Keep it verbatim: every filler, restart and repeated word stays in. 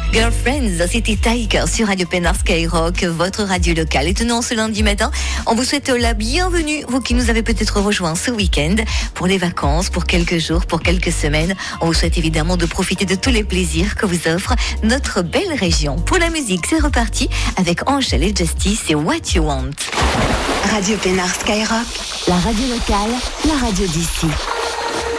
Girlfriends, c'était Tiger sur Radio Pénard Skyrock, votre radio locale. Et tenant ce lundi matin, on vous souhaite la bienvenue, vous qui nous avez peut-être rejoints ce week-end pour les vacances, pour quelques jours, pour quelques semaines. On vous souhaite évidemment de profiter de tous les plaisirs que vous offre notre belle région. Pour la musique, c'est reparti avec Angèle et Justice et What You Want. Radio Pénard Skyrock, la radio locale, la radio d'ici.